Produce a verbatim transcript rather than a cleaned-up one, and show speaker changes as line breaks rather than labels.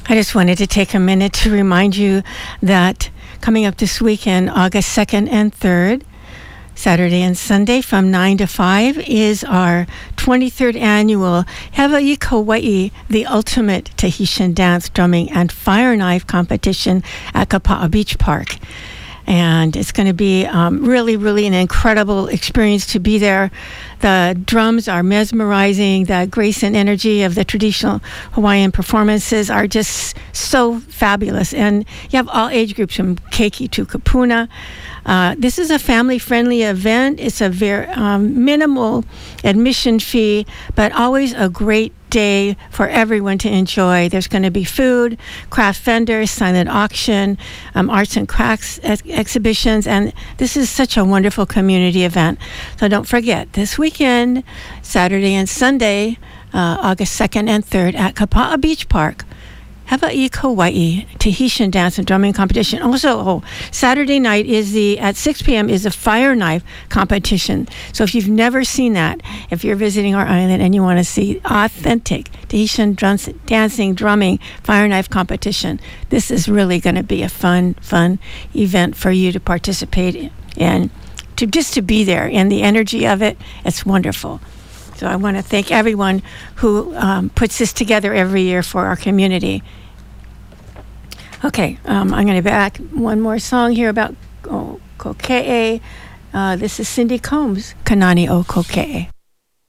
I just wanted to take a minute to remind you that coming up this weekend, August second and third, Saturday and Sunday from nine to five, is our twenty-third annual Hawaii Kauai, the ultimate Tahitian dance, drumming, and fire knife competition at Kapa'a Beach Park. And it's going to be um, really, really an incredible experience to be there. The drums are mesmerizing. The grace and energy of the traditional Hawaiian performances are just so fabulous. And you have all age groups from keiki to kapuna. Uh, this is a family-friendly event. It's a very um, minimal admission fee, but always a great day for everyone to enjoy. There's going to be food, craft vendors, silent auction, um, arts and crafts ex- exhibitions, and this is such a wonderful community event. So don't forget, this weekend, Saturday and Sunday, uh, August second and third at Kapa'a Beach Park, Hawaii Kauai Tahitian dance and drumming competition. Also, oh, Saturday night is the at six p.m. is a fire knife competition. So if you've never seen that, if you're visiting our island and you want to see authentic Tahitian drums, dancing, drumming, fire knife competition, this is really going to be a fun, fun event for you to participate in, to just to be there, and the energy of it, it's wonderful. So I want to thank everyone who um, puts this together every year for our community. Okay, um, I'm going to back one more song here about oh, Koke'e. Uh, this is Cindy Combs, Kanani o Koke'e.